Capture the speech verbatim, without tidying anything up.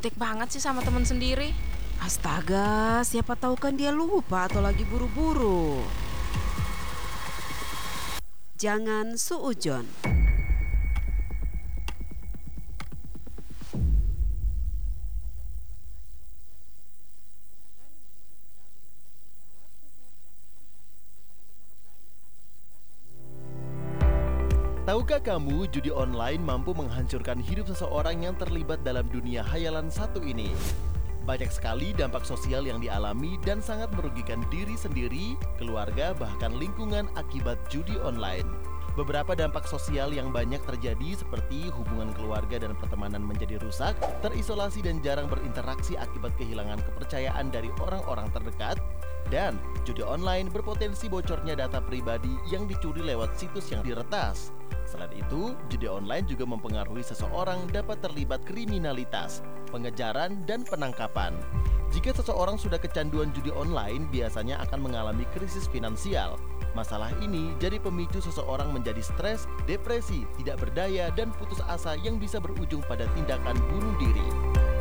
jutek banget sih sama temen sendiri. Astaga, siapa tahu kan dia lupa atau lagi buru-buru. Jangan suujon. Tahukah kamu judi online mampu menghancurkan hidup seseorang yang terlibat dalam dunia hayalan satu ini? Banyak sekali dampak sosial yang dialami dan sangat merugikan diri sendiri, keluarga, bahkan lingkungan akibat judi online. Beberapa dampak sosial yang banyak terjadi seperti hubungan keluarga dan pertemanan menjadi rusak, terisolasi dan jarang berinteraksi akibat kehilangan kepercayaan dari orang-orang terdekat, dan judi online berpotensi bocornya data pribadi yang dicuri lewat situs yang diretas. Selain itu, judi online juga mempengaruhi seseorang dapat terlibat kriminalitas, pengejaran, dan penangkapan. Jika seseorang sudah kecanduan judi online, biasanya akan mengalami krisis finansial. Masalah ini jadi pemicu seseorang menjadi stres, depresi, tidak berdaya, dan putus asa yang bisa berujung pada tindakan bunuh diri.